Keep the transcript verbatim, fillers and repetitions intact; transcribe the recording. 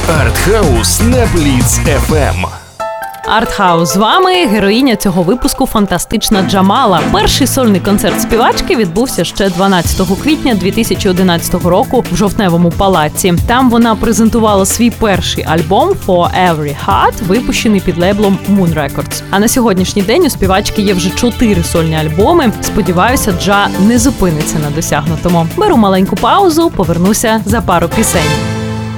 Артхаус на Бліц еф ем. Артхаус з вами, героїня цього випуску фантастична Джамала. Перший сольний концерт співачки відбувся ще дванадцятого квітня дві тисячі одинадцятого року в Жовтневому палаці. Там вона презентувала свій перший альбом «For Every Heart», випущений під лейблом Moon Records. А на сьогоднішній день у співачки є вже чотири сольні альбоми. Сподіваюся, Джа не зупиниться на досягнутому. Беру маленьку паузу, повернуся за пару пісень.